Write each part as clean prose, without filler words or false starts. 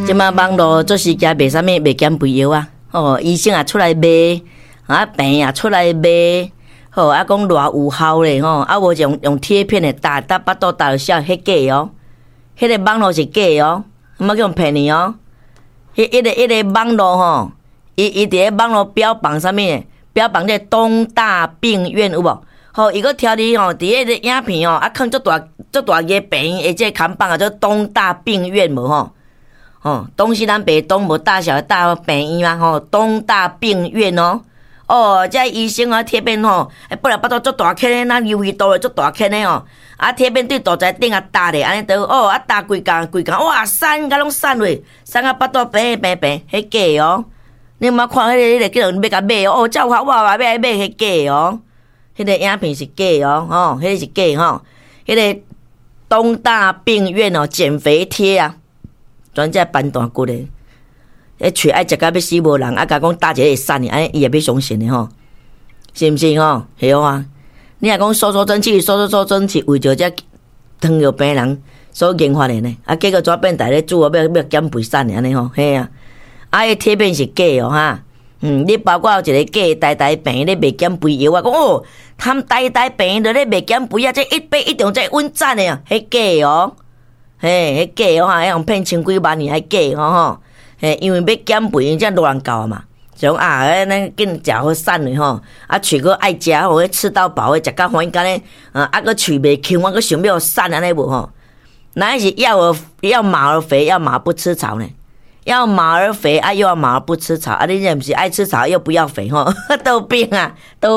即马网络做时间卖啥物卖减肥药啊？哦，医生也出来卖，啊病也出来卖，吼啊讲偌有效咧吼，啊无用贴片的打巴肚打小，迄假哦，迄个网络是假哦，莫叫人骗你哦。迄个网络吼，伊伫咧网络标榜啥物？标榜这东大病院有无？吼，伊个挑你吼，伫迄个影片哦，啊放足大个病院，即个看板啊，做东大病院无吼？哦，东西南北东无大小的大病院啊，吼，东大病院哦。哦，这医生啊贴片吼，本来巴肚足大颗咧，那鱿鱼肚咧足大颗咧哦，啊贴片对肚臍顶啊搭咧，安尼都哦啊搭规工，哇散甲拢散落，散啊巴肚平，迄假哦。你莫看迄个叫人要甲买哦，照好我买迄假哦，迄个影片是假哦，吼，迄个是假吼，迄个东大病院哦减肥贴啊，专在搬大骨咧。迄喙爱食甲要死无人，啊！甲讲搭一个会散的，安尼伊也要相信的吼，是毋是吼？系啊！你若讲收蒸汽，为着这糖尿病人所研发的呢，啊！结果怎变大咧煮要减肥散的安尼吼，嘿啊！啊！迄贴片是假哦哈，你包括有一个假呆病咧卖减肥药啊，讲哦，他们呆病咧卖减肥啊，这一杯一定这稳赞的啊，迄假哦，嘿，迄假哦哈，用骗千几万年还假吼。嘿，因为要减肥，因这乱搞嘛，就讲啊，咱紧食好瘦的吼，啊，喙佫爱食吼，迄吃到饱，食甲欢喜，干咧，啊，佫喙袂轻，我佫想要瘦安尼无吼？那是要马儿肥，要马不吃草呢？要马儿肥啊，又要马儿不吃草啊！你这毋是爱吃草又不要肥吼？都病啊！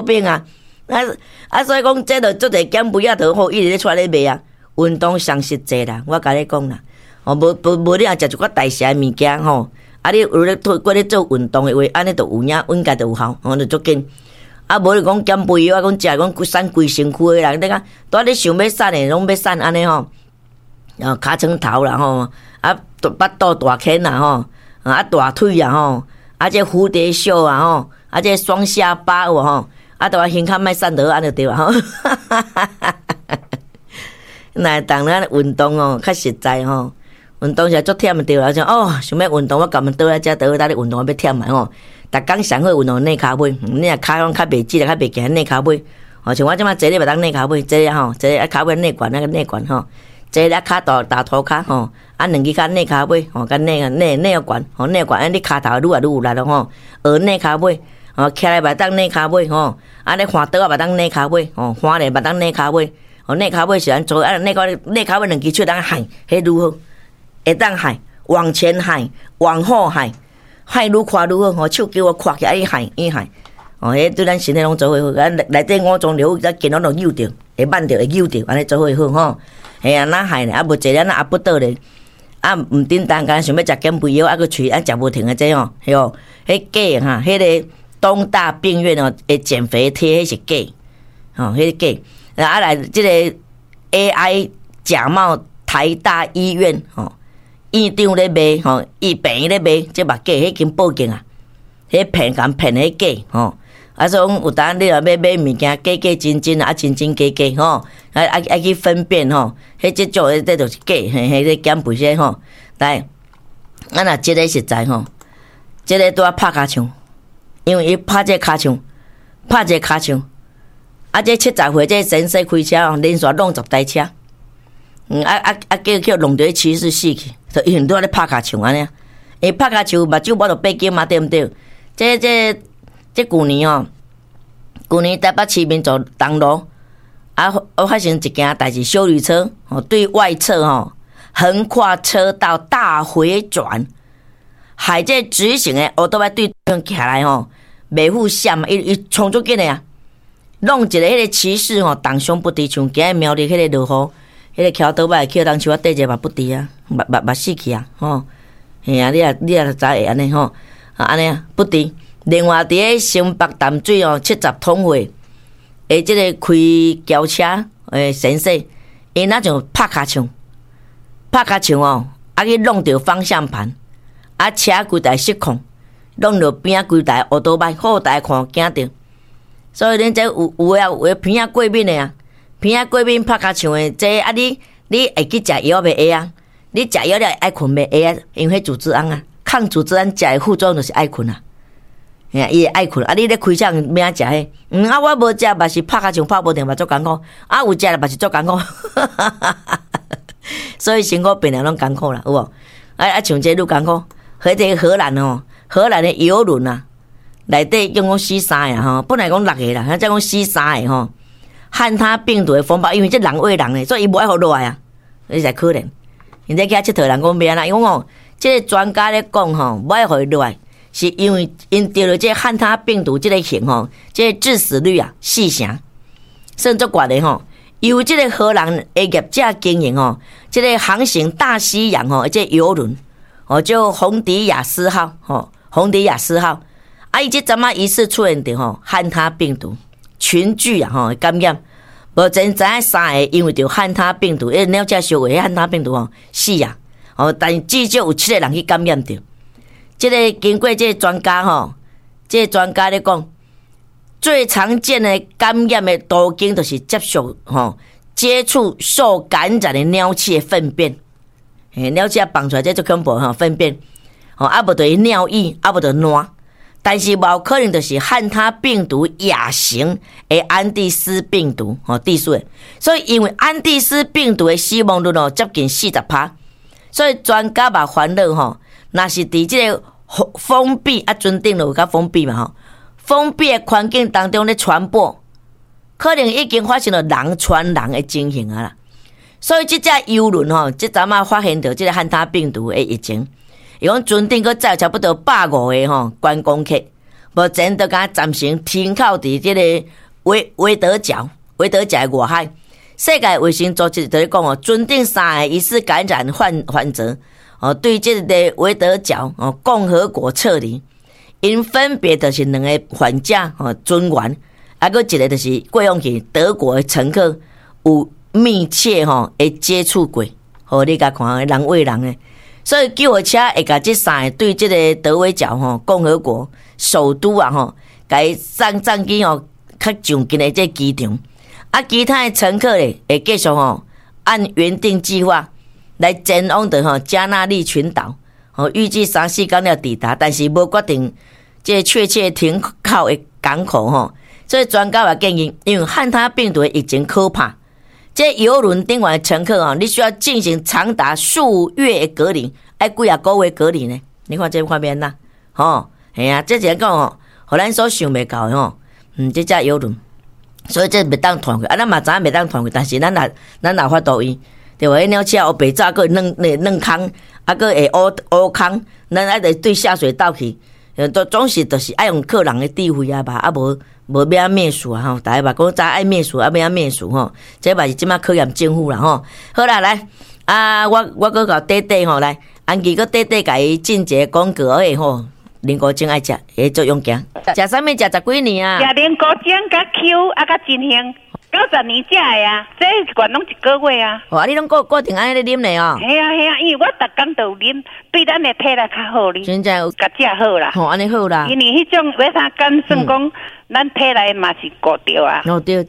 所以讲这就做者减肥啊，就好一直咧出来咧卖啊。运动上实际啦，我甲你讲啦。哦，无你若食一寡代谢物件吼，啊，你有咧过咧做运动的话，安尼就有影，应该就有效，吼就足紧。啊，无你讲减肥药啊，讲食讲瘦规身躯的人，你讲拄你想要瘦的，拢要瘦安尼吼，尻川头啦吼，啊，巴肚大坑啦吼，啊大腿啊吼，啊这蝴蝶袖啊吼，啊这双下巴有吼，啊都胸口莫瘦得安尼对吧吼？那当然运动哦，较实在吼。运动是足忝的对啦，像哦，想要运动，我干嘛倒来遮倒来运动，我要忝嘛吼。逐工上好运动内骹尾，你若骹拢较袂直，较袂行内骹尾。哦，像我即马坐咧袂当内骹尾，坐咧吼，坐咧啊骹尾内管那个内管吼，坐咧骹大涂骹吼，啊两只骹内骹尾吼，甲内管吼内管，安尼骹头愈来愈有力咯吼，学内骹尾吼，徛来袂当内骹尾吼，啊咧换倒啊袂当内骹尾吼，换咧袂当内骹尾，吼内骹尾是安做啊内骹尾两支手当喊，迄愈好。会当喊，往前喊，往后喊，喊愈快愈好。吼，手叫我跨起来，伊喊。哦，迄对咱身体拢做伙好。咱内底五脏六腑再见到拢扭着，会慢着，会扭着，安尼做伙好吼。嘿啊，哪喊咧？啊，无坐咧，那也不倒咧。啊，毋叮当，敢想要食减肥药，啊，佮喙啊食无停啊，这吼，嘿哦，迄假哈，迄个东大病院哦，诶，减肥贴迄是假，吼，迄个假。啊来，即个 AI 假冒台大医院吼。院长咧卖吼，医病院咧卖，这嘛假，迄经报警啊！迄骗迄假吼，啊所以有当你若要买物件，假真啊，真假吼，啊去分辨吼，迄即种迄就是假，迄个减肥些吼，来，咱若即个实在吼，即个拄啊拍骹枪，因为伊拍这骹枪，啊这70岁这先生开车连续弄10台车。叫弄着骑士死去，就伊很多咧拍骹枪安尼，伊拍骹枪目睭无就八斤嘛，对毋对？这旧年哦，台北市民走东路，啊，发生一件代志，休旅车哦对外侧吼横跨车道大回转，害这直行的奥多麦对向起来吼，袂赴闪，伊冲足紧的啊，弄一个迄个骑士吼当伤不敌，像今日苗栗迄个落雨。迄个桥倒摆桥当时我缀者嘛不敌啊，嘛死去啊，吼，嘿啊，你也知会安尼吼，安尼啊不敌。另外伫个新北淡水哦，70通会，即个开轿车先生，伊那种拍骹枪哦，啊去弄着方向盘，啊车规台失控，弄着边规台奥多麦后台看惊着，所以恁这有偏啊过敏的啊。偏啊过敏拍骹枪的，这啊你会去食药袂会啊？ 你食药了爱困袂？会啊，因为迄组织胺啊，抗组织胺食的副作用就是爱困啊。哎呀，伊会爱困啊！你咧开枪免食迄？我无食，嘛是拍甲像拍无定嘛足艰苦。有食了嘛是足艰苦。所以身躯病人拢艰苦啦，有无？像这愈艰苦。迄个荷兰哦，荷兰的游轮啊，内底用讲死3个吼，本来讲6个啦，再讲死3个吼。汉他病毒的风暴，因为这人喂人的，所以伊无爱互落来啊，你才可怜。现在去佚佗人讲免啦，因为哦，这个专家咧讲吼，无爱互伊落来。是因为因得了这汉他病毒这个型吼，这个致死率啊4成，甚至高的吼。由这个荷兰的业者经营吼，这个航行大西洋吼，这游轮哦，叫洪迪亚斯号吼，洪迪亚斯号啊，伊这阵啊疑似出现着吼汉他病毒群聚啊吼感染，无真知影3个因为着汉他病毒，因了解小话汉他病毒吼死啊，哦，但至少有7个人去感染着。这个经过这个专家吼，这个专家咧讲，最常见的感染的途径就是接触受感染的鸟鼠的粪便，鸟鼠放出来这最恐怖吼粪便，啊无就是尿液，啊无就是烂，但是无可能就是汉他病毒亚型的安第斯病毒地鼠的，所以因为安第斯病毒的死亡率接近40%，所以专家嘛烦恼吼。若是伫这个封闭啊，尊顶有较封闭嘛吼，封闭的环境当中咧传播，可能已经发生了人传人的情形啊啦。所以这只游轮吼，这阵啊发现到这个汉他病毒的疫情，伊讲尊顶佫载差不多150个吼观光客，目前都甲暂时停靠伫这个维德角的外海。世界卫生组织就咧讲哦，尊顶3个疑似感染患者。对这个维德角共和国撤离，因分别就是2个患者尊员，还有一个就是过往去德国的乘客有密切会接触过，你甲看人喂人的，所以救护车会甲这3个对这个德维角共和国首都啊甲伊送去较上近的这机场，啊其他的乘客咧会继续按原定计划。来前往的加那利群岛，预计3-4天要抵达，但是无决定这确切停靠的港口所以专家也建议，因为汉他病毒的疫情可怕，这邮轮顶完的乘客你需要进行长达数月的隔离，要几啊个月隔离呢？你看这画面啦，系啊，这只讲互咱所想袂到的这只邮轮，所以这袂当团去，咱嘛知影袂当团去，但是咱若法度伊。对话，鸟鼠黑白早个软空，啊个会乌空，咱爱对下水道去，总是就是爱用客人的智慧啊吧，啊无要灭鼠啊吼，大家嘛讲早爱灭鼠，啊要灭鼠吼，这嘛是即马考验政府啦吼。好啦，来我搁甲短短吼来，安琪搁短短甲伊进一个广告吼，林国正爱食，会做用行，食啥物食10几年啊？ 食林国正甲 Q 啊甲真香。90年食的啊，这罐拢1个月啊。 你拢固定安尼咧啉咧哦？ 系啊，因为我逐工都有啉，对咱的体力较好哩。 真正有甲食好啦。 安尼好啦。 因为迄种买啥干算讲，咱体内嘛是顾着啊。 对。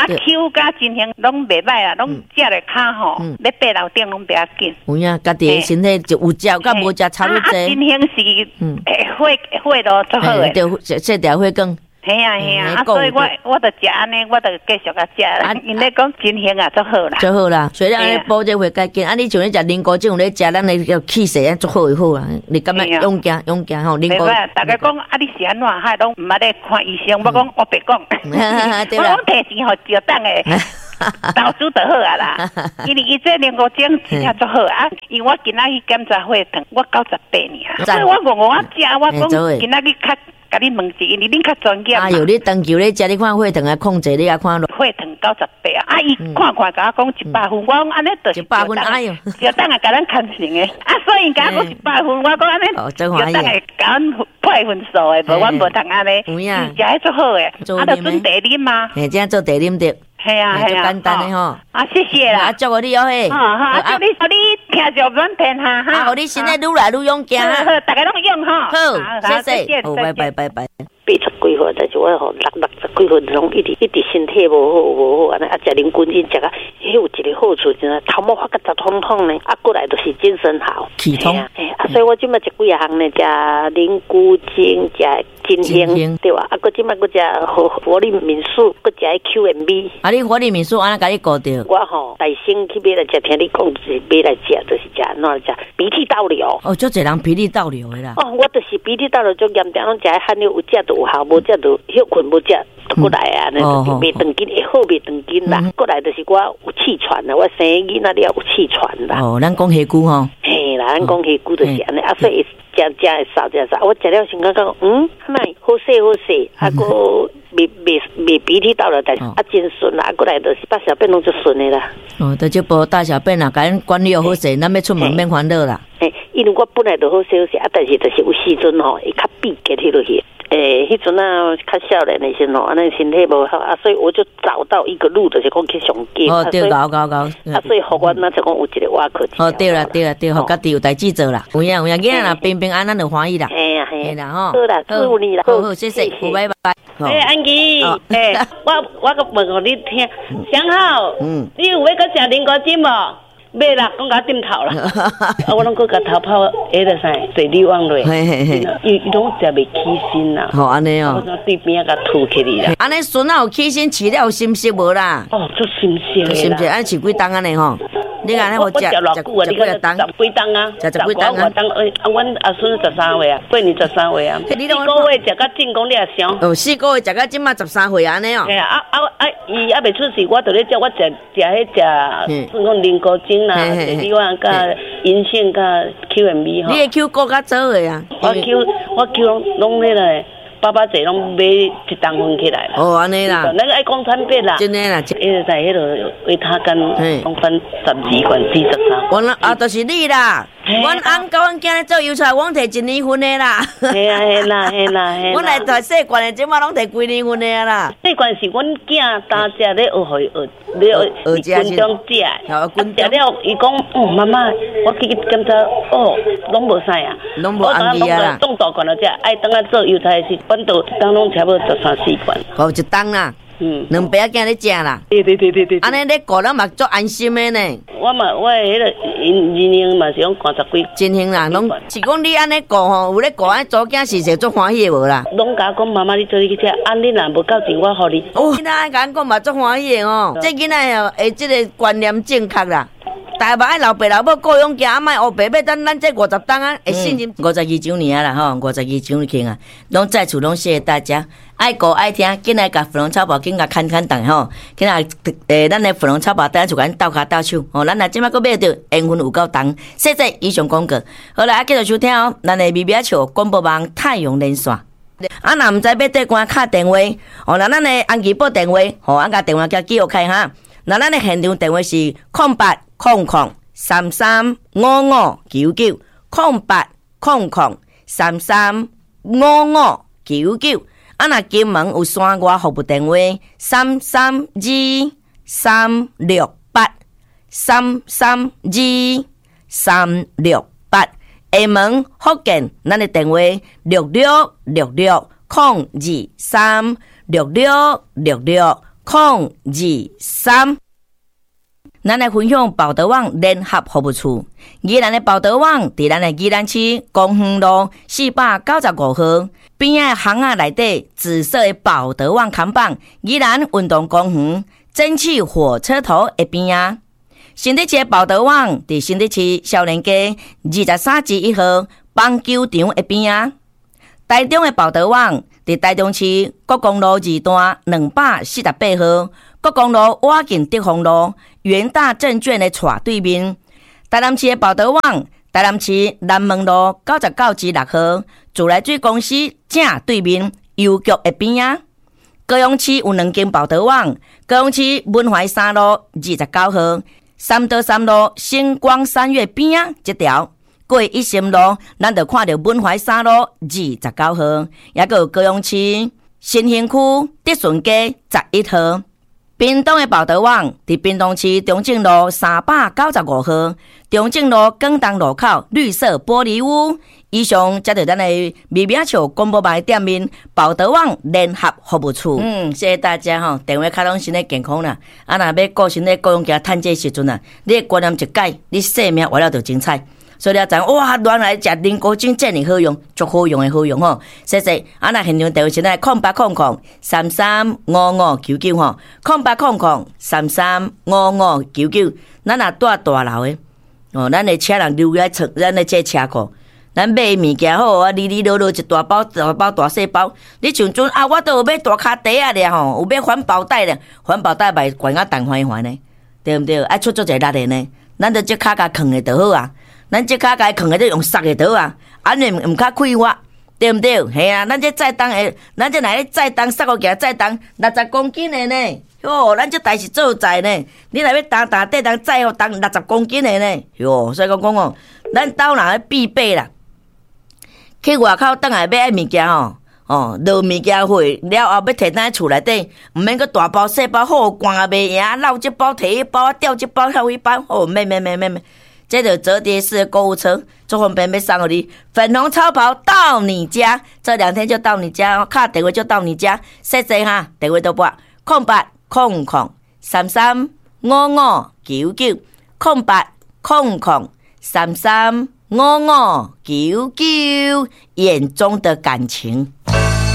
Q 甲真香拢袂歹啊，拢食咧较好，咧爬楼顶拢袂要紧。 有影，家己身体就有食，甲无食差不多。 真香是血路足好诶。 对，这条血更。 系啊，所以我就食安尼，我就继续甲食啦。因咧讲真香啊，足好啦， 足好啦。所以安尼补这会较紧。你像咧食林果种咧食，咱咧要气势足好就好啦。你感觉勇敢吼，林果。 大家讲你是安怎还拢毋捌咧看医生？我讲我别讲，我讲摕钱互就当诶。投资就好啊啦，因为伊这林果种真正足好啊。因为我今仔去检查血糖，我98尔，所以我食，我讲今仔日较。甲你问一，因为恁较专业嘛。 哎呦，你长久咧食，你看血糖啊控制，你啊看落。 血糖98啊！伊看甲我讲100分，我讲安尼就是 100分，哎呦， 就等下甲咱看成诶。所以甲我100分，我讲安尼，就等下甲阮配分数诶，无阮无通安尼。有影，食迄足好诶，就准茶啉嘛。 嘿，这样做茶啉着。 系啊， 简单诶吼。 谢谢啦。 祝福你哦嘿。 祝你听着阮天下哈。 互你身体愈来愈勇敢。 好，大家拢勇哈。 好，谢谢。好，拜拜。 80几岁，但是我吼60几岁拢一直身体无好安尼，啊食零滚筋食啊，有一个好处就是头毛发甲杂通通呢，啊过来就是精神好， 气通， 所以我即摆食几项呢，食零骨精，食金星对吧？啊，搁即摆搁食活力民宿，搁食QMB。 啊，你活力民宿安怎甲你顾着？ 我吼大兴去买来食，听你讲是买来食，就是食安怎食鼻涕倒流。 哦，足侪人鼻涕倒流的啦。 哦，我就是鼻涕倒流足严重，拢食汗流有食就有效，无食就休困无食。过来啊，那袂长筋，会好袂长筋啦。过来就是我有气喘啦，我生囡仔了有气喘啦。 哦，咱讲虾骨吼。 嘿啦，咱讲虾骨就是安尼，啊，所以食会少，我食了先感觉嗨，好势，啊个未鼻涕倒了，但是啊真顺啦，过来就是大小便拢就顺的啦。 哦，就这波大小便啊，甲咱管理好势，咱要出门免烦恼啦。 因为我本来就好势，啊，但是就是有时阵吼会较闭结迄落去。迄阵啊，较少年的时候，安尼身体无好啊，所以我就找到一个路，就是讲去上街。 哦，对，搞。 啊，所以互我那就讲有一个挖课。 哦，对啦，互家己有代志做啦。有影，囡仔啦，平平安安就欢喜啦。 嘿啦吼。 好啦，祝你啦。 好，谢谢，拜拜。 安琪，我个问互你听，想好，你有要搁食零果精无？买啦，讲甲点头啦，我拢搁甲头泡下个啥水利网落，伊拢食袂起身啦。 好安尼哦， 我对边个吐起嚟啦。 安尼孙仔有起身饲了有心息无啦？ 哦，足心息的啦。 心息，安饲几冬安尼吼？你安尼有食偌久啊？你个10几冬啊？ 食几冬啊？ 阮阿孙13岁啊，过年13岁啊。你4个月食到进攻你也想？ 哦，4个月食到今嘛13岁安尼哦。 伊还袂出世，我就咧叫我食迄只，算讲零果精啦，你话甲银杏甲 QMB 吼。 你的 Q 过较早的啊？ 我 Q 拢迄个。爸爸这拢买一当分起来啦。 哦，安尼啦。 那个爱讲产品啦。 真的啦。 在迄个维他干讲分12罐43。 我啊，就是你啦。阮翁甲阮囝咧做油菜，阮摕1年份的啦。 嘿啦。阮来摕细罐的，即马拢摕几年份的啦。 细罐是阮囝担食咧学军中食。食了，伊讲妈妈，我去检查，拢无啥啊。 拢无红利啊啦。 冻大罐了，只爱等下做油菜是。本岛当拢差不多13、14罐， 哦，一当啦，2爸仔囝咧食啦， 对， 安尼咧顾咱嘛足安心的呢。 我迄个人用嘛是用50几， 真行啦，拢是讲你安尼顾吼，有咧顾安祖囝是足欢喜的无啦。 拢甲讲妈妈，你做你去食，你若无够钱，我互你。 哦，囡仔甲讲嘛足欢喜的哦，这囡仔哦，即个观念正确啦。大家爱老爸老母各样行，莫黑白等咱这50当啊，会信任52周年啦吼，52周年啊，拢在厝拢谢谢大家，爱顾爱听，紧来甲芙蓉草包紧甲看档吼，紧来咱的芙蓉草包等下就甲咱斗骹斗手吼，咱若即摆佫买着缘分有够重，谢谢以上广告，好啦，继续收听哦，咱的咪咪笑广播网太阳连线。啊，若毋知要缀关敲电话，哦，那咱的安琪拨电话，吼，甲电话叫记录开哈，那咱的现场电话是0800335599，0800335599。啊，若金门有山外服务电话332368，332368。厦门福建，咱的电话6666022366660223。咱来分享报德网联合服务处，宜兰的报德网伫咱的宜兰市公园路495号边仔巷仔内底紫色的报德网看板，宜兰运动公园蒸汽火车头的边仔。新德市的报德网伫新德市少年街23至1号棒球场的边仔。台中的报德网伫台中市国公路2段248号国公路瓦近德丰路元大证券的斜对面。台南市的报德网，台南市南门路99至6号自来水公司正对面邮局的边仔。高雄市有2间报德网，高雄市文怀3路29号3道3路星光3月边仔这条。过一心路，咱就看到文怀3路29号，也有高雄市新兴区德顺街11号。 屏东的报德网伫屏东市中正路395号，中正路广东路口绿色玻璃屋。以上才是咱的微名笑广播牌店面报德网联合服务处。谢谢大家吼，电话卡拢身体健康啦。啊，若要顾身体各样件趁这时阵啊，你的观念一改，你生命活了就精彩。所以了知哇，原来食菱角精这么好用，足好用的好用吼。谢谢。啊，那现场电话现在0800335599吼，0800335599。咱若住大楼的哦，咱的车人留在厝，咱的这车库。咱买物件好啊，里落落一大包、大细包。你像阵啊，我都有买大卡袋啊咧吼，有买环保袋咧，环保袋卖悬啊重环呢，对毋对？爱出足一力的呢，咱就这卡甲藏的就好啊，咱这卡甲藏的就用塞的就啊，安尼唔较快活，对毋对？系啊，咱这载重的，咱这来载重塞个件载重60公斤的呢，哟，咱这代是做载呢，你若要担载重载好重60公斤的呢，哟，所以讲哦，咱岛人必备啦。去外口倒来买物件落物件货了后，要摕咱厝内底，毋免个大包细包好逛也袂赢，绕这包摕一包，调这包调一包，免，这就折叠式的购物车，做方便要送互你，粉红超跑到你家，这2天就到你家，卡电话就到你家，谢谢哈，电话都拨0800335599，0800335599，眼中的感情。